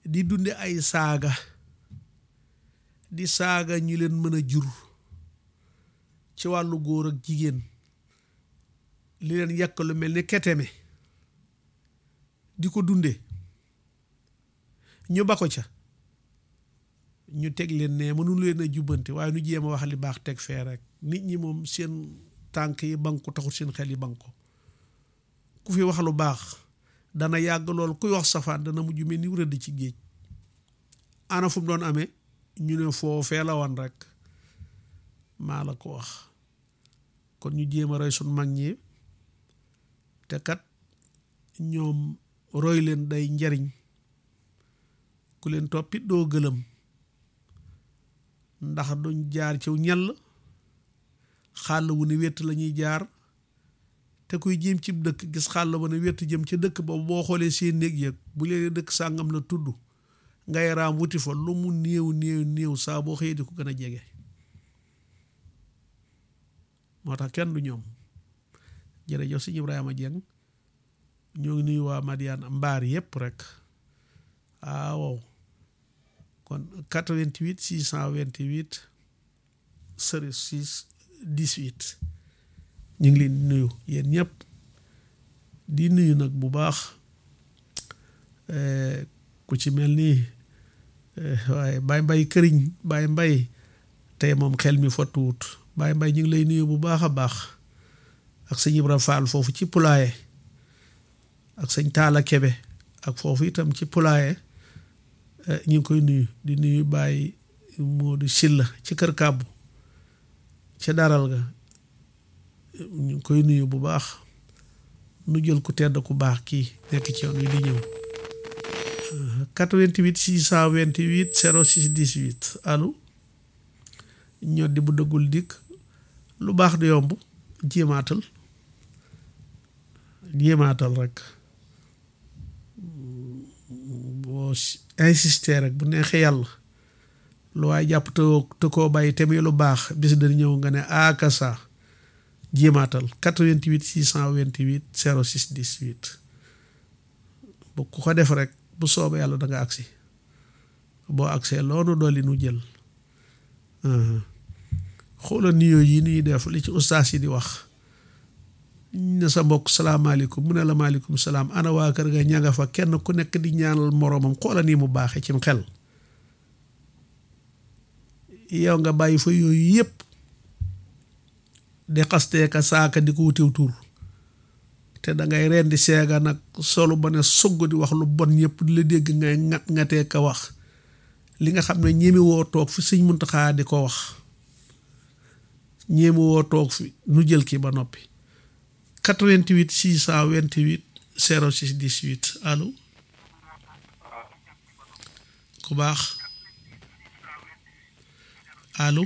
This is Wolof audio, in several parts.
di dunde ay saaga di saaga ñi leen mën a jur ci wàllu góor ak jigéen li leen yàq lu mel ni keteme di ko dunde ñu ba ko ca ñu teg leen ne mënu leen a jubbanti waaye nu jéem a wax li baax teg fee rek nit ñi moom seen tànk yi banku taxul seen xel yi banku ku fi wax lu baax dana yàgg lool kuy wax safaan dana mujj mel ni rëdd ci géej ana fu mu doon amee ñu ne foofee la woon rek maa la ko wax kon ñu jéem a roy suñ mag ñi te kat ñoom roy leen day njariñ ku leen toppit doo gëlëm ndax duñ jaar ciw ñell xàll wu ne wett la ñuy jaar te kuy jéem ci dëkk gis xàll ba ne wett jëm ca dëkk boobu boo xoolee seen néeg yëg bu leen dëkk sàngam la tudd ngay raam wuti fa lu mu néew saa boo xëyee di ko gën a jege moo tax kenn du ñoom jërëjëf sëñ Ibrahima Dieng ñoo ngi nuyu waa Madiane mbaar yépp rek waaw kon 88 628 06 18 ñu ngi leen di nuyu yéen ñëpp di nuyu nag bu baax ku ci mel ni waaye Baye Mbaye këriñ Baye Mbaye tey moom xel mi fottuwut Baye Mbaye ñu ngi lay nuyu bu baax a baax ak sëñ Ibra Fall foofu ci Poulaye ak sëñ Talla Kebe ak foofu itam ci Poulaye ñu ngi koy nuyu di nuyu Baye Modou Silla ci kër kàbbu ca daral ga ñu ngi koy nuyu bu baax nu jël ku tedd ku baax kii nekk ci yoon wi di ñëw 88 628 06 18 allo ñoo di bu dëggul dikk lu baax di yomb jéemaatal rek boo insister rek bu neexee yàlla lu waaye jàpp te koo bàyyi tamit lu baax bis dana ñëw nga ne akasa jéemaatal 88 628 06 18 bu ku ko def rek bu soobee yàlla da nga agsi boo agsee loonu dolli nu jël xoolal nuyoo yi nuy def li ci ustaas yi di wax ne sa mbokk salaamaaleykum mu ne la maaleykum salaam ana waa kër ga ña nga fa kenn ku nekk di ñaanal moroomam xoolal nii mu baaxee cim xel yow nga bàyyi fa yooyu yépp di xastee ka saaka di ko wutiw tur te dangay reen di seega nag solu ba ne sogg di wax lu bon ñëpp di la dégg ngay ngatee ka wax li nga xam ne ñéemi woo toog fi sëñ Muntaxa di ko wax ñéemi woo toog fi nu jël kii ba noppi 88 628 06 18 allo ku baax allo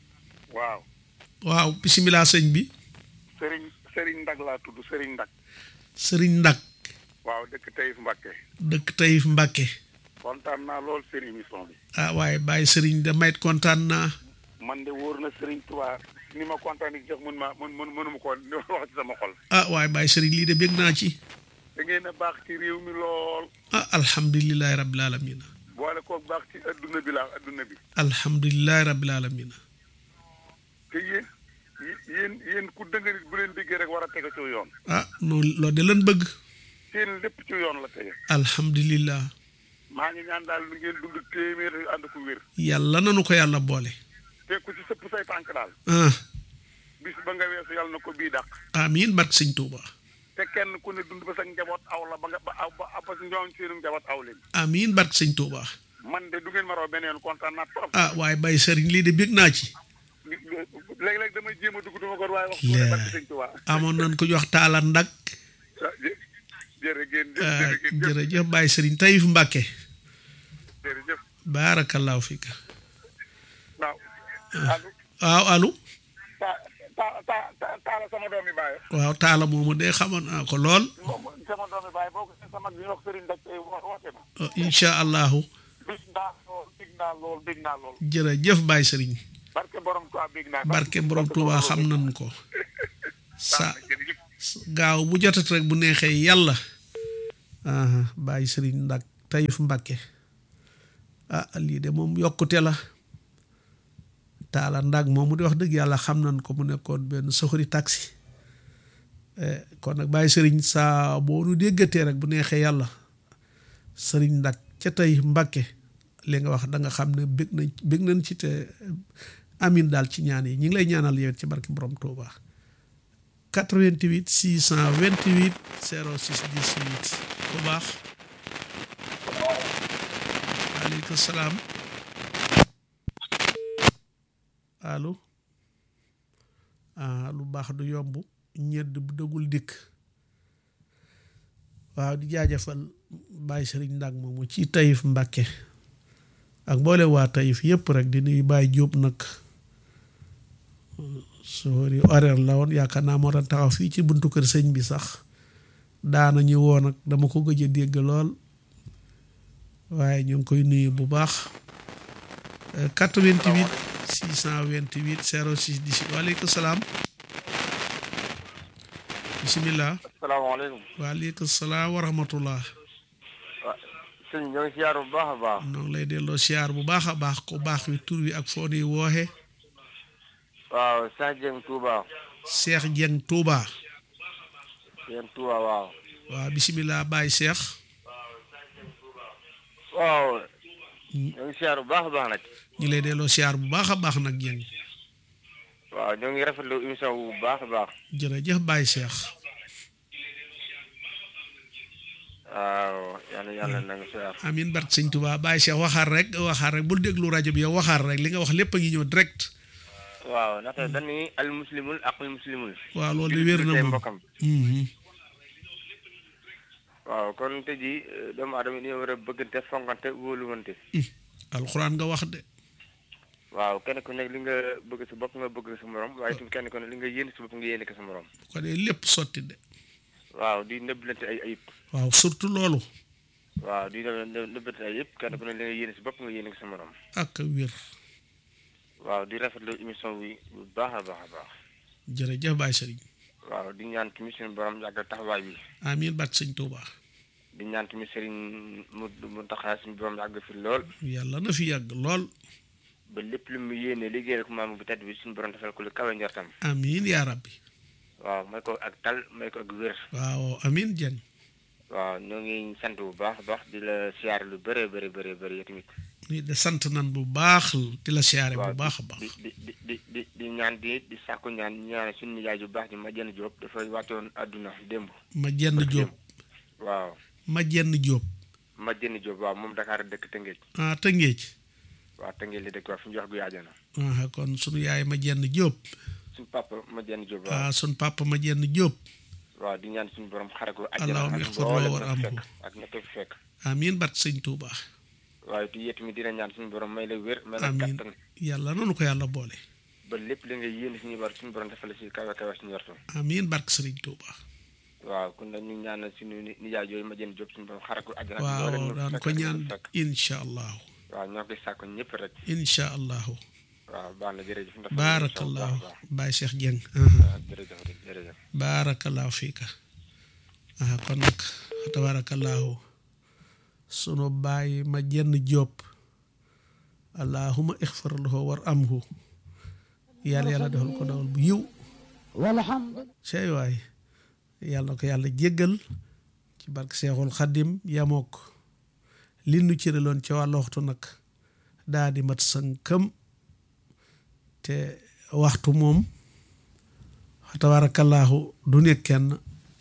waaw bisimilah sëñ bi Sëriñ Ndag laa tudd Sëriñ Ndag waaw dëkk Taïf Mbàkke kontaan naa lool seen émission bi waaye bàyyi sëriñ da mayit kontaan naa man de wóor na Sëriñ Tuubaa ni ma kontaan yi jox mënuma ko wax ci sama xol waaye bàyyi sëriñ lii de bég naa ci da ngeen a baax ci réew mi lool alhamdulilahi rabbil alamina boole koog baax ci adduna bi alhamdulilahi rabbil alamina te yéen ku dëng nit bu leen déggee rek war a tege ci yoon noonu loolu de lan bëgg seen lépp ci yoon la tege alhamdulilah maa ngi ñaan daal lu ngeen dund téeméer ànd ko wér yàlla nanu ko yàlla boole te ku ci sëpp say tànk daal bis ba nga weesu yàlla na ko bii dàq amiin barke sëñ Tuuba te kenn ku ne dund ba sa njaboot aw la ba ñoom seenu njaboot aw leen amiin barke sëñ Tuuba man de du ngeen ma raw benn yoon kontaan naa trop waaye bàyyi sëriñ lii de bég naa ci léeg-léeg damay jéem a dugg duma ko waaye wax ko barke sëñ Tuuba amoon nañ ko jox Taala Ndag jërëjëf bàyyi sëriñ Taïf Mbàkke jërëjëf baarakallaahu fiika waaw allo taala sama doomi baay waaw taala moomu de xamoon naa ko lool sama doomi baay boo ko sama ñu wax sëriñ Ndag woote na insha allahu bég naa lool jërëjëf bàyyi sëriñ barke borom Tuuba xam nañ ko sa gaaw bu jotat rek bu neexee yàlla bàyyi sëriñ Ndag Taïf Mbàkke lii de moom yokkute la. Taala Ndag moom mu di wax dëgg yàlla xam nañ ko mu nekkoon benn soxori taxi kon nag bàyyi sëriñ saa boo nu déggatee rek bu neexee yàlla sëriñ Ndag ca tey Mbàkke li nga wax da nga xam ne bég nañ ci te amin daal ci ñaan yi ñu ngi lay ñaanal yow ci barke borom Touba 88 628 06 18 bu baax aleykum salaam allo lu baax du yomb ñedd bu dëggul dikk waaw di jaajëfal Baye Sëriñ Ndag moomu ci Taïf Mbàkke ak mboole waa Taïf yëpp rek di nuyu Baye Jóob nag soori horaire la woon yaakaar naa moo doon taxaw fii ci buntu kër sëñ bi sax daana ñu woo nag dama ko gëj a dégg lool waaye ñu ngi koy nuyu bu baax 88 628 06 18 waaleykum salaam bisimilah. asalaamaaleykum. waaleykum salaam wa rahmatullah. sëñ ñoo ngi siyaar bu baax a baax. ñoo ngi lay delloo siyaar bu baax a baax ko baax wi tur wi ak foo nuy wooxe. waaw Cheikh Dieng Touba. Cheikh Dieng Touba. Dieng Touba waaw. waaw bisimilah Baye Cheikh. waaw. ñoo ngi siyaar bu baax a baax nag. ñu lay delloo siyaar bu baax a baax nag Dieng. waaw ñoo ngi rafetlu émission bu baax a baax. jërëjëf Baye Cheikh. waaw yàlla na nga siyaar. amiin barke sëñ Touba Baye Cheikh waxaar rek bul déglu rajo bi yow waxaar rek li nga wax lépp a ngi ñëw direct. waaw ndaxte dañuy al muslimul aqul muslimul. waaw loolu de wér na moom waaw kon tey jii doomu aadama yi dañoo war a bëggante fonkante wóoluwante. alxuraan nga wax de. waaw kenn ku nekk li nga bëgg sa bopp nga bëgg sa morom waaye tamit kenn ku nekk li nga yéene sa bopp nga yéene ko sa morom. bu ko dee lépp sotti de. waaw di nëbbalante ay ayib. waaw surtout loolu. waaw di nëbbalante ay ayib kenn ku nekk li nga yéene sa bopp nga yéene ko sa morom. ak wér. waaw di rafetlu émission bi bu baax a baax a baax. jërëjëf Baye Serigne. waaw di ñaan tamit suñu borom yàggal taxawaay bi. amiin barke sëñ Touba. di ñaan tamit Serigne mu taxawaay suñu borom yàgg fi lool. yàlla na fi yàgg lool. ba lépp lu mu yéene liggéeyal ko maam bu tedd bi suñu borom defal ko lu kawe njortam. amiin yaa rabbi. waaw may ko ak tal may ko ak wér. waaw amiin Dieng. waaw ñoo ngi sant bu baax a baax di la siyaar lu bëree bëri tamit. nii de sant nan bu baax di la siyaare bu baax a baax. di ñaan di sàkku ñaan suñu nijaay bu baax di ma jenn Jóob dafay wàccoon àdduna démb. ma jenn Jóob. waaw. ma jenn Jóob. ma jenn Jóob waaw moom Dakar dëkk Tëngéej. Tëngéej. waaw Tëngéej li dëkk waaw fi ñu wax gu yaajana. kon sunu yaay ma jenn Jóob. suñu papa ma jenn Jóob waaw sunu papa ma jenn Jóob. waaw di ñaan suñu borom xare ko allahumma ixfir lahu warhamhu ak ña ko fi fekk. amiin barke sëñ Touba. waaye di yéet mi dina ñaan suñu borom may la wér. may la amiin kattan. yàlla noonu ko yàlla boole. ba lépp li nga yéene suñu war suñu borom defal la si kawe kawe suñu wartu. amiin barke sëriñ Touba. waaw kon nag ñu ñaanal suñu nijaay yooyu ma jën Jóob suñu borom xare ko àjjana. waaw daan ko ñaan incha allahu. waaw ñoo koy sàkku ñëpp rek. incha allahu. waaw baax na jërëjëf. baarakallahu Baye Cheikh Dieng. jërëjëf. baarakallahu fiika. kon nag tabarakallahu sunu baay ma jenn Jóob allahumma ixfir lahu war amhu yàlla defal ko dawal bu yiw sey waay yàlla ko yàlla jéggal ci barke Seexul Xaddim yamook li nu cëraloon ci wàllu waxtu nag daa di mat sënkam te waxtu moom tabarakallahu du nekk kenn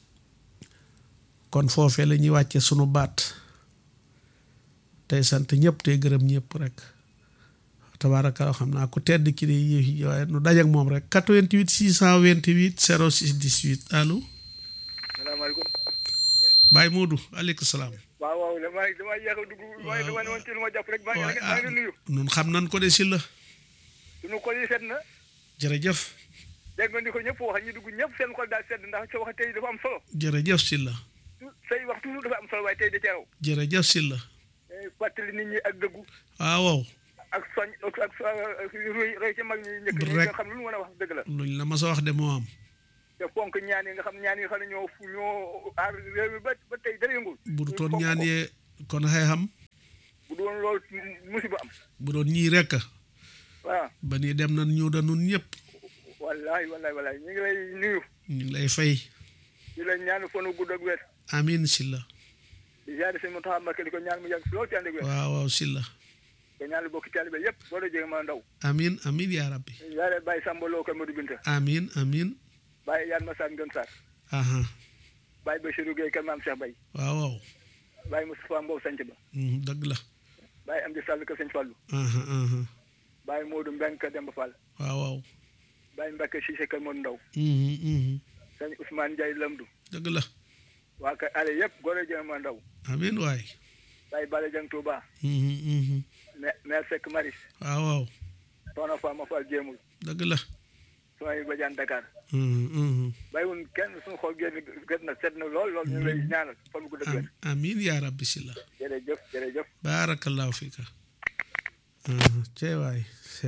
kon foofee la ñuy wàcce sunu baat tey sant ñëpp tey gërëm ñëpp rek tabaaraka xam naa ku tedd ki di waaye nu dajak moom rek 88 628 06 18 allo. salaamaaleykum. Baye Modou aleykum salaam. waaw damaa yéex a dugg. waaye dama ne woon ci lu ma jàpp rek. maa ngi nuyu. nun xam nan ko de si la. suñu xol yi set na. jërëjëf. dégg nga ni ko ñëpp wax ñu dugg ñëpp seen xol daal sedd ndax sa wax tey dafa am solo. jërëjëf si la. say wax toujours dafa am solo waaye tey da cee raw. jërëjëf si la. fàttali nit ñi ak dëggu. waaw. ak soñ ak roy ci mag ñi ñëkk ñi nga xam lu mën a wax dëgg la. luñ la ma sa wax de moo am. te fonk ñaan yi nga xam ñaan yi xam ne ñoo aar réew mi ba tey dara yëngul. bu du toon ñaan yee kon xëy xam. bu doon loolu musiba am. bu doon ñii rek waaw ba nii dem na ñu da nun ñëpp. wallaay ñu ngi lay nuyu. ñu ngi lay fay. di la ñaan fonu gudd ak wér. amiin Sylla. di ziare sëñ Mountakha Mbacké di ko ñaan mu yàgg si loolu ci ànd ak wér. waaw Sylla. ko ñaan lu bokki taalibe yëpp boo dee jege ma ndaw. amiin amiin yaa rabbi. ziare Baye Samba Lo ko Modou Binta. amiin amiin. Baye Yane Massane Ngën Sarr. aha Baye Bachirou Gueye kër Maam Cheikh Baye. waaw. Baye Moustapha Mbow sanc ba. dëgg la. Baye Amdi Sall kër Sëñ Fallou. Baye Modou Mbengue kër Demba Fall. waaw. Baye Mbacke Cissé kër Modou Ndaw. sëñ Ousmane Ndiaye Lamdou. dëgg la. waa kër ale yëpp góor a jëm ma ndaw. amiin waay. Baye Bala Dieng Touba. maire Seck Maris. waaw. Soxna Fama Fall Jéemul. dëgg la. Soxna Badiane Dakar. bàyyiwul kenn suñu xool gën na set na lool ñu lay ñaanal fan bu gudd ak wér. amiin yaa rabbi Sylla. jërëjëf. baarakallaahu fiika. cey waay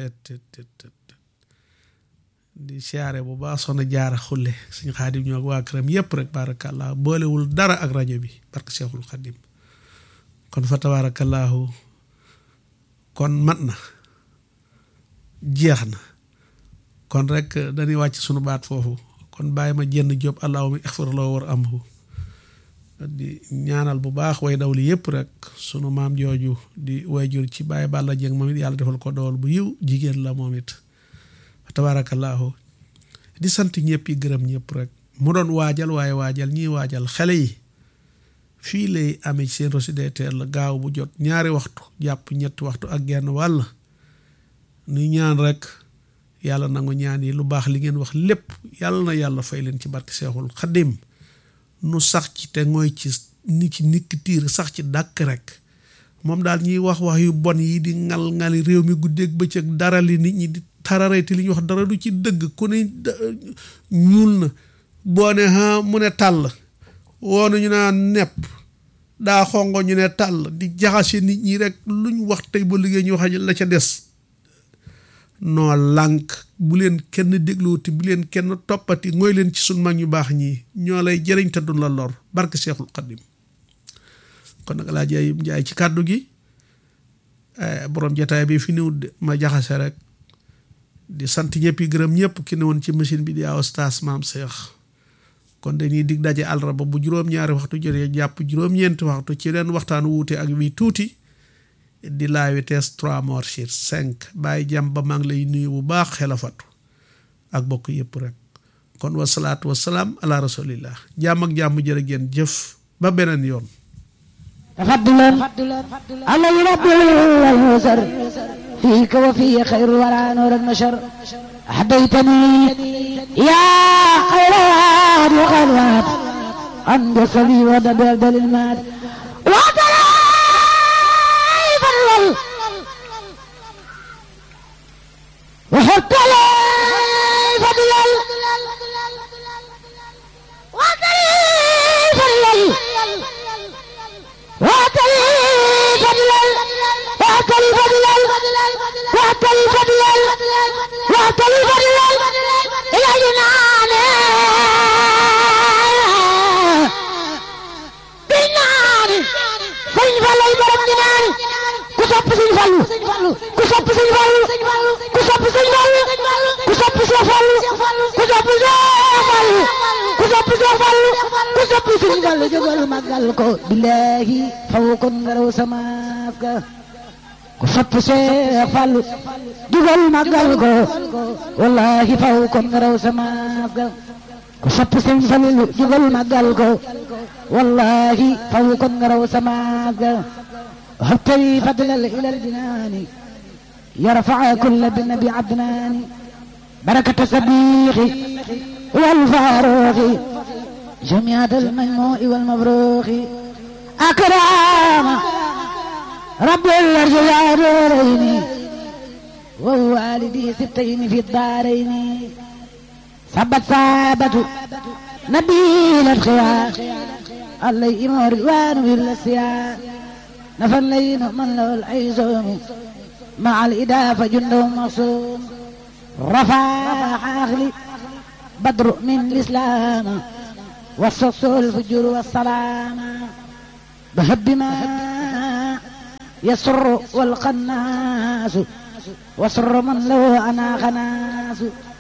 di siyaare bu baax soxna Jaara Xulle suñu Xaadim ñoo ak waa këram yëpp rek baarakallaahu boolewul dara ak rajo bi barke Seexul Xaadim kon fa tabaarakallaahu kon mat na jeex na kon rek dañuy wàcc sunu baat foofu kon bàyyi ma jenn Jóob allahumma ixfir lahu war amhu di ñaanal bu baax way dawli yëpp rek sunu maam jooju di wayjur ci Baye Balla Dieng moom it yàlla defal ko dool bu yiw jigéen la moom it tabaarakallaahu di sant ñëpp yi gërëm ñëpp rek mu doon waajal waaye waajal ñii waajal xale yi fii lay amee ci seen Rossy DTL la gaaw bu jot 2 waxtu jàpp 3 waxtu ak genn wàll nuy ñaan rek yàlla nangu ñaan yi lu baax li ngeen wax lépp yàlla na yàlla fay leen ci barke Seexul Xadim nu sax ci te ngooy ci ni ci nikk tiir sax ci dàkk rek moom daal ñuy wax yu bon yi di ngal-ngali réew mi guddeeg bëccëg dara li nit ñi di tarare te li ñuy wax dara du ci dëgg ku ne ñuul na boo ne mu ne tàll woonu ñu naan nepp daa xongo ñu ne tàll di jaxase nit ñi rek luñ wax tey ba liggéey ñu wax la ca des noo lànk bu leen kenn déglooti bu leen kenn toppati ngooy leen ci sun mag ñu baax ñii ñoo lay jëriñ te duñ la lor barke Seexul Xadim kon nag laa jaay ci kàddu gi borom jataay bi fi néew ma jaxase rek di sant ñëpp yi gërëm ñëpp ki ne woon ci machine bi di aw stas maam Seex kon dañuy dig daje àllarba bu 2 waxtu jotee jàpp 4 waxtu ci leen waxtaan wuute ak wi tuuti di la vitesse 3 morts sur 5 bàyyi jàmm ba maa ngi lay nuyu bu baax xelafatu ak bokk yëpp rek kon wasalaatu wasalaam ala rasulillah jàmm ak jàmm jërë ngeen jëf ba beneen yoon تفضلا على الرب والوزر فيك وفي خير الورى نور النشر أحبيتني يا خير واد وخلوات أنجس لي ودبل المات وعدلا فضل وحط لي فضل وعدلا فضل واتلي فضلا واتلي فضلا واتلي فضلا واتلي فضلا الى جنان بالنار سين فالو يبرم جنان كسب سين فالو كسب سين فالو كسب سين فالو كسب سين فالو كسب سين فالو كسب سين فالو جوgal magal ko billahi faw kon ngaraw sama ka ku sopp Seex Fallu jugal magal ko wallahi faw kon ngaraw sama ka ku sopp Seex Fallu jugal magal ko wallahi faw kon ngaraw sama ka habtali fadlal ila aljinani yarfa kull binabi adnani barakata sabiqi wal faruqi جميع المجموع والمبروخ أكرام رب الأرجلين ووالدي 6 في الدارين ثبت نبيل الخيار الليل رضوان بالسيار نفى الليل من له العيزوم مع الإدافة جنده مصوم رفع عقلي بدر من الإسلام والصص الفجر والسلام بحب ما يسر والقناس وسر من له أنا خناس